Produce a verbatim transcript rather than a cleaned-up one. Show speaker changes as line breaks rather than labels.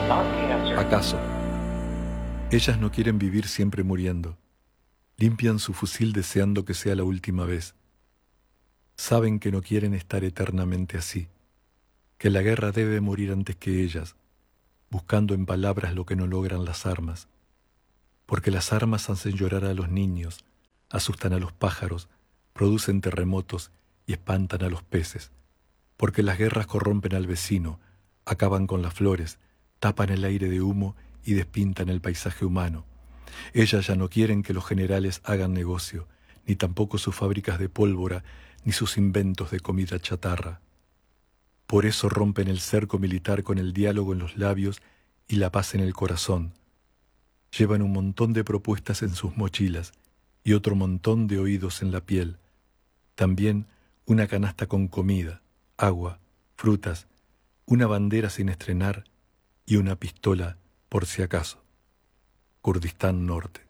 ¿Acaso? Ellas no quieren vivir siempre muriendo. Limpian su fusil deseando que sea la última vez. Saben que no quieren estar eternamente así, que la guerra debe morir antes que ellas, buscando en palabras lo que no logran las armas. Porque las armas hacen llorar a los niños, asustan a los pájaros, producen terremotos y espantan a los peces. Porque las guerras corrompen al vecino, acaban con las flores, tapan el aire de humo y despintan el paisaje humano. Ellas ya no quieren que los generales hagan negocio, ni tampoco sus fábricas de pólvora, ni sus inventos de comida chatarra. Por eso rompen el cerco militar con el diálogo en los labios y la paz en el corazón. Llevan un montón de propuestas en sus mochilas y otro montón de oídos en la piel. También una canasta con comida, agua, frutas, una bandera sin estrenar y una pistola por si acaso. Kurdistán Norte.